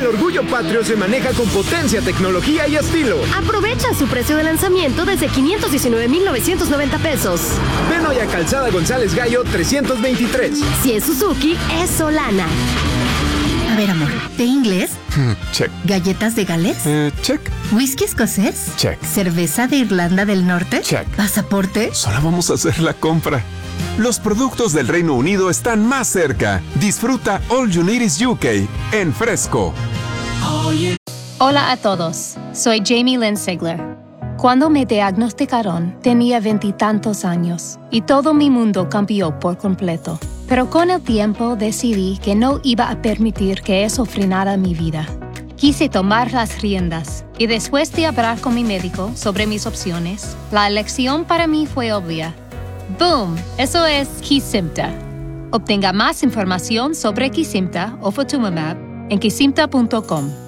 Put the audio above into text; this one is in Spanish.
el orgullo patrio se maneja con potencia, tecnología y estilo. Aprovecha su precio de lanzamiento desde 519,990 pesos. Ven hoy a Calzada González Gallo 323. Si es Suzuki, es Solana. A ver, amor, ¿té inglés? Check. ¿Galletas de Gales? Check. ¿Whisky escocés? Check. ¿Cerveza de Irlanda del Norte? Check. ¿Pasaporte? Solo vamos a hacer la compra. Los productos del Reino Unido están más cerca. Disfruta All You Need Is UK en Fresco. Hola a todos, soy Jamie Lynn Sigler. Cuando me diagnosticaron, tenía 20 y tantos años y todo mi mundo cambió por completo. Pero con el tiempo decidí que no iba a permitir que eso frenara mi vida. Quise tomar las riendas y después de hablar con mi médico sobre mis opciones, la elección para mí fue obvia. ¡Boom! Eso es Kesimpta. Obtenga más información sobre Kesimpta o Ofatumumab en kesimpta.com.